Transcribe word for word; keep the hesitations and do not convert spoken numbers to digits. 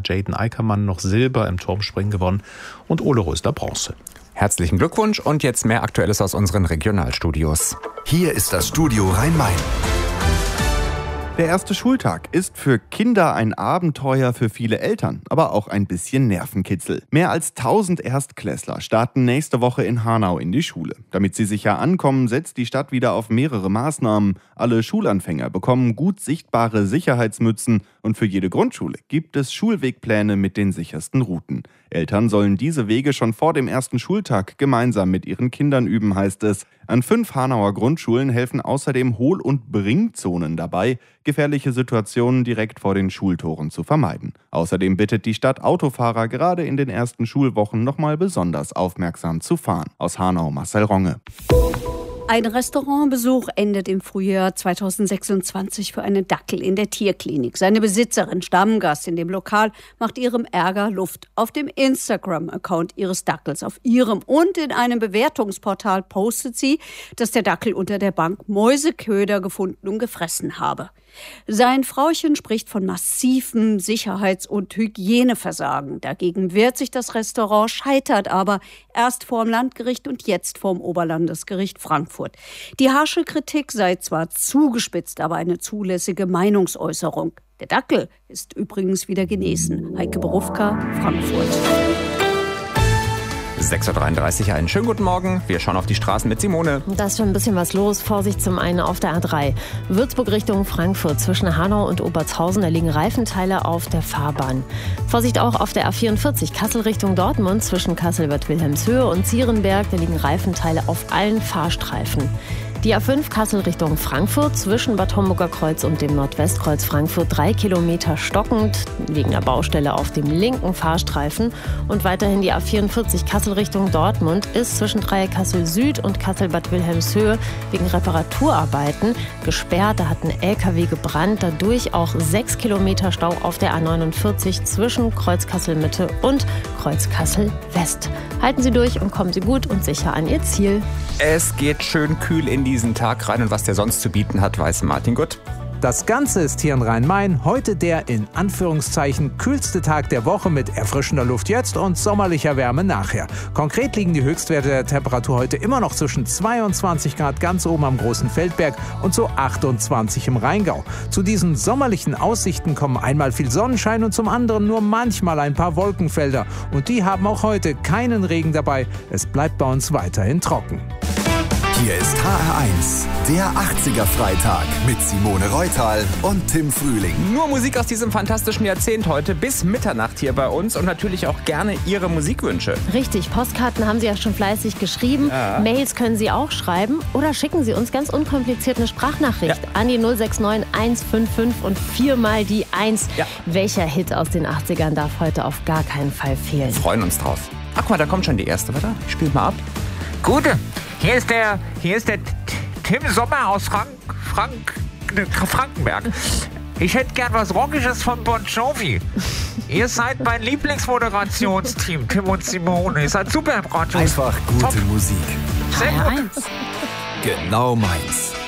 hat Jaden Eickermann noch Silber im Turmspringen gewonnen und Ole Rösler Bronze. Herzlichen Glückwunsch und jetzt mehr Aktuelles aus unseren Regionalstudios. Hier ist das Studio Rhein-Main. Der erste Schultag ist für Kinder ein Abenteuer, für viele Eltern, aber auch ein bisschen Nervenkitzel. Mehr als tausend Erstklässler starten nächste Woche in Hanau in die Schule. Damit sie sicher ankommen, setzt die Stadt wieder auf mehrere Maßnahmen. Alle Schulanfänger bekommen gut sichtbare Sicherheitsmützen und für jede Grundschule gibt es Schulwegpläne mit den sichersten Routen. Eltern sollen diese Wege schon vor dem ersten Schultag gemeinsam mit ihren Kindern üben, heißt es. An fünf Hanauer Grundschulen helfen außerdem Hohl- und Bringzonen dabei, gefährliche Situationen direkt vor den Schultoren zu vermeiden. Außerdem bittet die Stadt Autofahrer gerade in den ersten Schulwochen nochmal besonders aufmerksam zu fahren. Aus Hanau Marcel Ronge. Ein Restaurantbesuch endet im Frühjahr zweitausendsechsundzwanzig für einen Dackel in der Tierklinik. Seine Besitzerin, Stammgast in dem Lokal, macht ihrem Ärger Luft. Auf dem Instagram-Account ihres Dackels, auf ihrem und in einem Bewertungsportal postet sie, dass der Dackel unter der Bank Mäuseköder gefunden und gefressen habe. Sein Frauchen spricht von massivem Sicherheits- und Hygieneversagen. Dagegen wehrt sich das Restaurant, scheitert aber erst vorm Landgericht und jetzt vorm Oberlandesgericht Frankfurt. Die harsche Kritik sei zwar zugespitzt, aber eine zulässige Meinungsäußerung. Der Dackel ist übrigens wieder genesen. Heike Berufka, Frankfurt. sechs Uhr dreiunddreißig, einen schönen guten Morgen. Wir schauen auf die Straßen mit Simone. Da ist schon ein bisschen was los. Vorsicht zum einen auf der A drei. Würzburg Richtung Frankfurt zwischen Hanau und Obertshausen. Da liegen Reifenteile auf der Fahrbahn. Vorsicht auch auf der A vierundvierzig. Kassel Richtung Dortmund zwischen Kassel-Bad Wilhelmshöhe und Zierenberg. Da liegen Reifenteile auf allen Fahrstreifen. Die A fünf Kassel Richtung Frankfurt zwischen Bad Homburger Kreuz und dem Nordwestkreuz Frankfurt drei Kilometer stockend, wegen der Baustelle auf dem linken Fahrstreifen. Und weiterhin die A vierundvierzig Kassel Richtung Dortmund ist zwischen Dreieck Kassel Süd und Kassel Bad Wilhelmshöhe wegen Reparaturarbeiten gesperrt. Da hat ein L K W gebrannt, dadurch auch sechs Kilometer Stau auf der A neunundvierzig zwischen Kreuz Kassel Mitte und Kreuz Kassel West. Halten Sie durch und kommen Sie gut und sicher an Ihr Ziel. Es geht schön kühl in diesen Tag rein und was der sonst zu bieten hat, weiß Martin Gutt. Das Ganze ist hier in Rhein-Main heute der in Anführungszeichen kühlste Tag der Woche mit erfrischender Luft jetzt und sommerlicher Wärme nachher. Konkret liegen die Höchstwerte der Temperatur heute immer noch zwischen zweiundzwanzig Grad ganz oben am Großen Feldberg und so achtundzwanzig im Rheingau. Zu diesen sommerlichen Aussichten kommen einmal viel Sonnenschein und zum anderen nur manchmal ein paar Wolkenfelder. Und die haben auch heute keinen Regen dabei. Es bleibt bei uns weiterhin trocken. Hier ist H R eins, der achtziger-Freitag mit Simone Reutal und Tim Frühling. Nur Musik aus diesem fantastischen Jahrzehnt heute bis Mitternacht hier bei uns und natürlich auch gerne Ihre Musikwünsche. Richtig, Postkarten haben Sie ja schon fleißig geschrieben. Ja. Mails können Sie auch schreiben oder schicken Sie uns ganz unkompliziert eine Sprachnachricht ja. an die null sechs neun eins fünf fünf und viermal die eins. Ja. Welcher Hit aus den achtzigern darf heute auf gar keinen Fall fehlen? Wir freuen uns drauf. Ach guck mal, da kommt schon die erste, warte, ich spiel mal ab. Gute. Hier ist der, hier ist der Tim Sommer aus Frank, Frank, Frankenberg. Ich hätte gern was Rockisches von Bon Jovi. Ihr seid mein Lieblingsmoderationsteam, Tim und Simone. Ihr seid super im Radio. Einfach gute Top. Musik. Sehr gut. Genau meins.